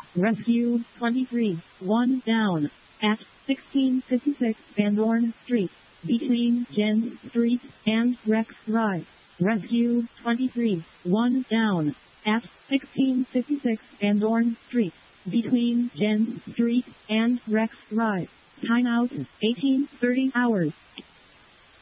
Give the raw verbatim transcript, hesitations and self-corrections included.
Rescue twenty-three, one down. At sixteen fifty-six Van Dorn Street, between Jens Street and Rex Drive. Rescue twenty-three, one down. At sixteen fifty-six Van Dorn Street, between Jens Street and Rex Drive. Timeout eighteen thirty hours.